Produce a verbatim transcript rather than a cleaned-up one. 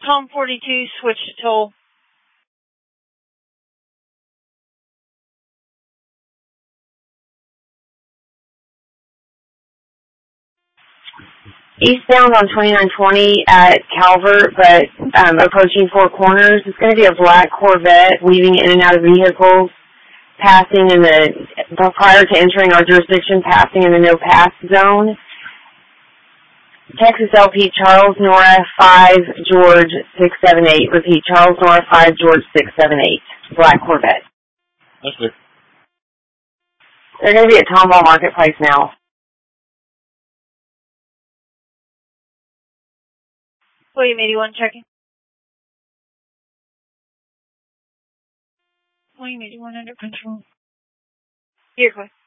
Tom forty-two, switch to toll. Eastbound on twenty-nine twenty at Calvert, but um, approaching Four Corners. It's going to be a black Corvette weaving in and out of vehicles, passing in the, prior to entering our jurisdiction, passing in the no pass zone. Texas L P Charles Nora five George six seven eight. Repeat, Charles Nora five George six seven eight. Black Corvette. That's good. They're going to be at Tomball Marketplace now. William eighty-one checking. William eighty-one under control. Here, quick.